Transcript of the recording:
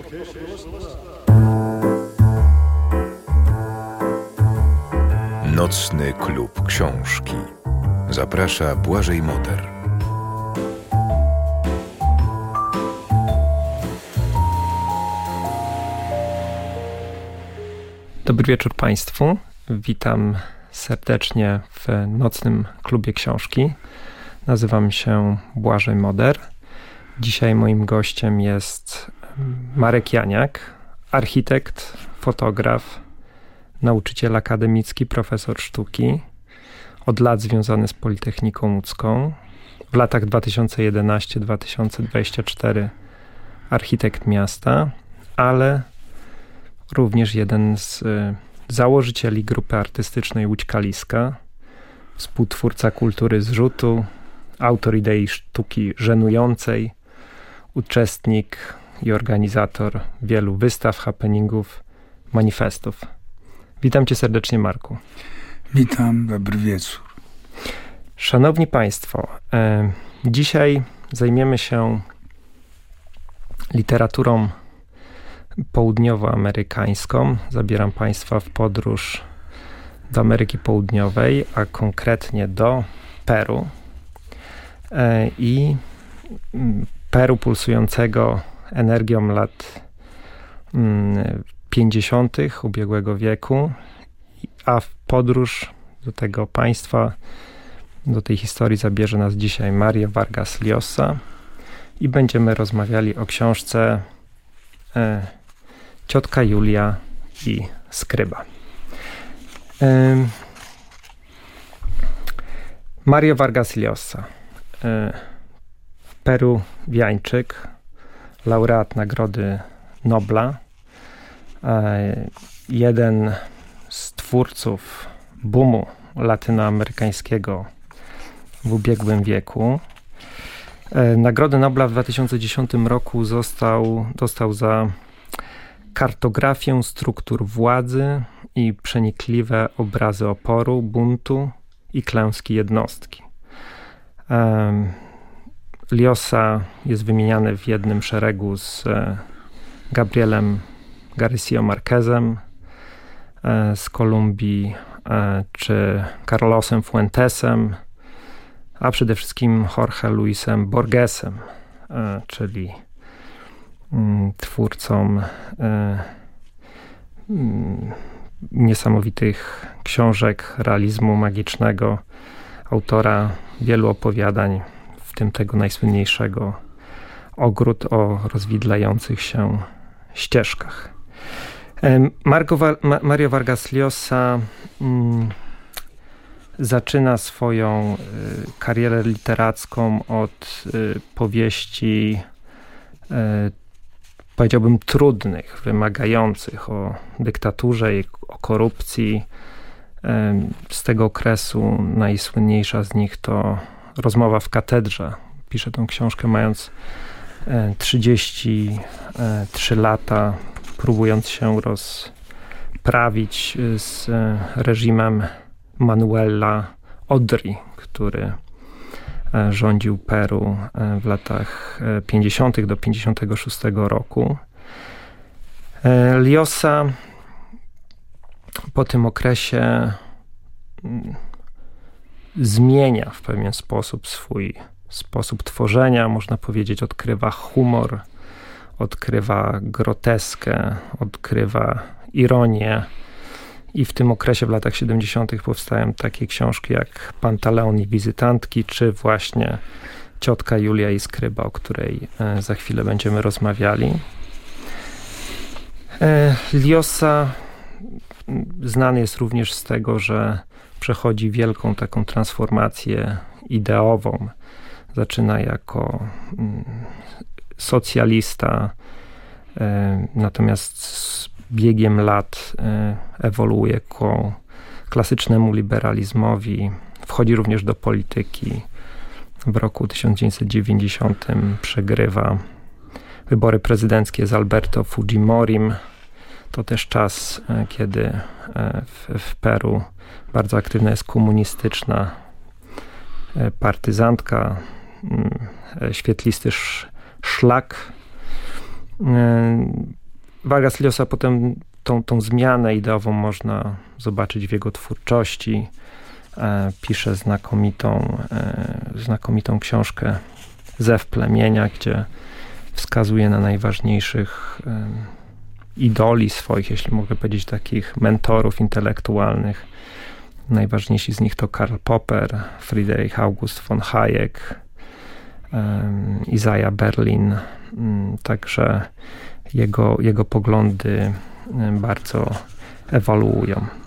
Nocny klub książki. Zaprasza Błażej Moder. Dobry wieczór Państwu. Witam serdecznie w Nocnym Klubie Książki. Nazywam się Błażej Moder. Dzisiaj moim gościem jest Marek Janiak, architekt, fotograf, nauczyciel akademicki, profesor sztuki, od lat związany z Politechniką Łódzką. W latach 2011-2024 architekt miasta, ale również jeden z założycieli grupy artystycznej Łódź Kaliska, współtwórca kultury zrzutu, autor idei sztuki żenującej, uczestnik i organizator wielu wystaw, happeningów, manifestów. Witam cię serdecznie, Marku. Witam, dobry wieczór. Szanowni Państwo, dzisiaj zajmiemy się literaturą południowoamerykańską. Zabieram Państwa w podróż do Ameryki Południowej, a konkretnie do Peru. I Peru pulsującego energią lat 50. ubiegłego wieku, a w podróż do tego państwa, do tej historii zabierze nas dzisiaj Mario Vargas Llosa i będziemy rozmawiali o książce Ciotka Julia i Skryba. Mario Vargas Llosa, Peruwiańczyk, laureat Nagrody Nobla, jeden z twórców boomu latynoamerykańskiego w ubiegłym wieku. Nagrodę Nobla w 2010 roku dostał za kartografię struktur władzy i przenikliwe obrazy oporu, buntu i klęski jednostki. Llosa jest wymieniany w jednym szeregu z Gabrielem García Márquezem z Kolumbii, czy Carlosem Fuentesem, a przede wszystkim Jorge Luisem Borgesem, czyli twórcą niesamowitych książek realizmu magicznego, autora wielu opowiadań, w tym tego najsłynniejszego Ogród o rozwidlających się ścieżkach. Mario Vargas Llosa zaczyna swoją karierę literacką od powieści, powiedziałbym, trudnych, wymagających, o dyktaturze i o korupcji. Z tego okresu najsłynniejsza z nich to Rozmowa w katedrze. Pisze tę książkę mając 33 lata, próbując się rozprawić z reżimem Manuela Odry, który rządził Peru w latach 50. do 56 roku. Llosa po tym okresie zmienia w pewien sposób swój sposób tworzenia. Można powiedzieć, odkrywa humor, odkrywa groteskę, odkrywa ironię. I w tym okresie, w latach 70. powstają takie książki jak Pantaleon i wizytantki, czy właśnie Ciotka Julia i Skryba, o której za chwilę będziemy rozmawiali. Llosa znany jest również z tego, że przechodzi wielką taką transformację ideową. Zaczyna jako socjalista, natomiast z biegiem lat ewoluuje ku klasycznemu liberalizmowi. Wchodzi również do polityki. W roku 1990 przegrywa wybory prezydenckie z Alberto Fujimorim. To też czas, kiedy w Peru bardzo aktywna jest komunistyczna partyzantka, świetlisty szlak. Vargas Llosa potem tą zmianę ideową można zobaczyć w jego twórczości. Pisze znakomitą książkę Zew plemienia, gdzie wskazuje na najważniejszych idoli swoich, jeśli mogę powiedzieć, takich mentorów intelektualnych. Najważniejsi z nich to Karl Popper, Friedrich August von Hayek, Isaiah Berlin. Także jego poglądy bardzo ewoluują.